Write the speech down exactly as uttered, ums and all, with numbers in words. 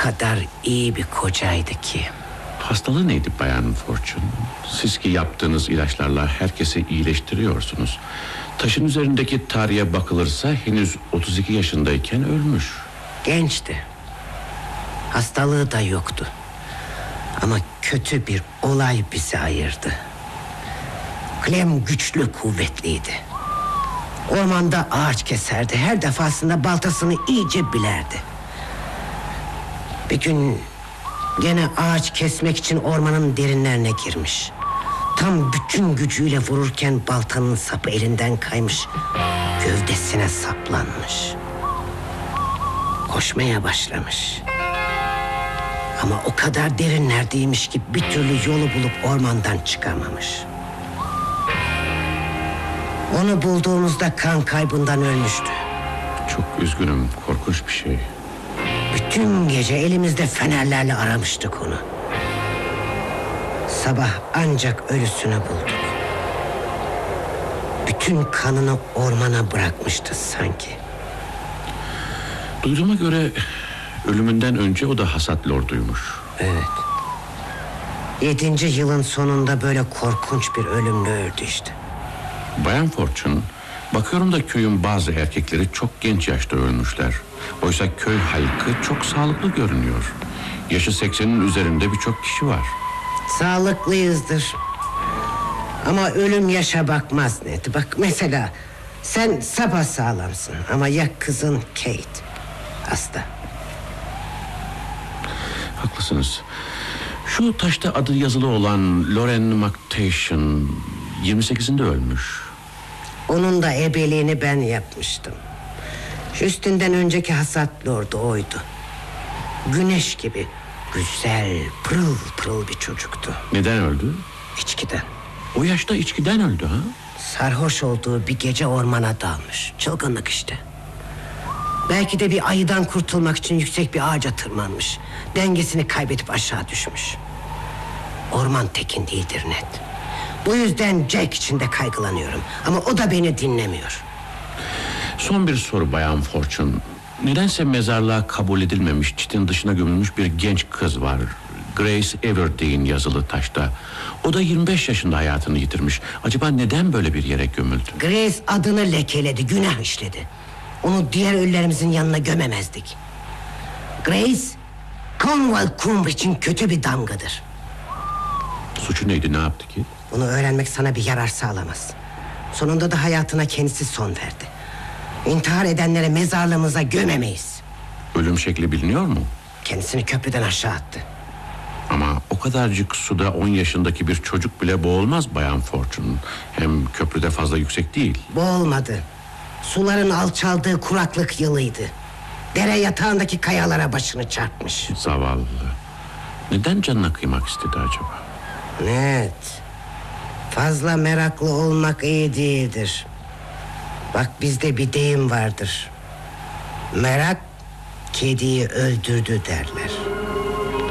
kadar iyi bir kocaydı ki. Hastalığı neydi Bayan Fortune? Siz ki yaptığınız ilaçlarla herkesi iyileştiriyorsunuz. Taşın üzerindeki tarihe bakılırsa henüz otuz iki yaşındayken ölmüş. Gençti. Hastalığı da yoktu. Ama kötü bir olay bizi ayırdı. Clem güçlü, kuvvetliydi. Ormanda ağaç keserdi. Her defasında baltasını iyice bilerdi. Bir gün gene ağaç kesmek için ormanın derinlerine girmiş. Tam bütün gücüyle vururken baltanın sapı elinden kaymış, gövdesine saplanmış. Koşmaya başlamış. Ama o kadar derinlerdeymiş ki bir türlü yolu bulup ormandan çıkamamış. Onu bulduğumuzda kan kaybından ölmüştü. Çok üzgünüm, korkunç bir şey. Bütün gece elimizde fenerlerle aramıştık onu. Sabah ancak ölüsünü bulduk. Bütün kanını ormana bırakmıştı sanki. Duyduğuma göre ölümünden önce o da hasat lorduymuş. Evet. Yedinci yılın sonunda böyle korkunç bir ölümle öldü işte. Bayan Fortune, bakıyorum da köyün bazı erkekleri çok genç yaşta ölmüşler. Oysa köy halkı çok sağlıklı görünüyor. Yaşı seksenin üzerinde birçok kişi var. Sağlıklıyızdır. Ama ölüm yaşa bakmaz Ned. Bak mesela sen sapasağlamsın ama ya kızın Kate hasta. Haklısınız. Şu taşta adı yazılı olan Lauren McTavish yirmi sekizinde ölmüş. Onun da ebeliğini ben yapmıştım. Üstünden önceki hasat lordu oydu. Güneş gibi güzel, pırıl pırıl bir çocuktu. Neden öldü? İçkiden. O yaşta içkiden öldü ha? Sarhoş olduğu bir gece ormana dalmış. Çılgınlık işte. Belki de bir ayıdan kurtulmak için yüksek bir ağaca tırmanmış. Dengesini kaybedip aşağı düşmüş. Orman tekin değildir Ned. Bu yüzden Jack için de kaygılanıyorum. Ama o da beni dinlemiyor. Son bir soru Bayan Fortune. Nedense mezarlığa kabul edilmemiş, çitin dışına gömülmüş bir genç kız var. Grace Everdeen yazılı taşta. O da yirmi beş yaşında hayatını yitirmiş. Acaba neden böyle bir yere gömüldü? Grace adını lekeledi, günah işledi. Onu diğer ölülerimizin yanına gömemezdik. Grace, Cornwall Kumb için kötü bir damgadır. Suçu neydi, ne yaptı ki? Bunu öğrenmek sana bir yarar sağlamaz. Sonunda da hayatına kendisi son verdi. İntihar edenlere mezarlığımıza gömemeyiz. Ölüm şekli biliniyor mu? Kendisini köprüden aşağı attı. Ama o kadarcık suda on yaşındaki bir çocuk bile boğulmaz Bayan Fortune. Hem köprüde fazla yüksek değil. Boğulmadı. Suların alçaldığı kuraklık yılıydı. Dere yatağındaki kayalara başını çarpmış. Zavallı. Neden canına kıymak istedi acaba? Evet. Fazla meraklı olmak iyi değildir. Bak bizde bir deyim vardır. Merak kediyi öldürdü derler.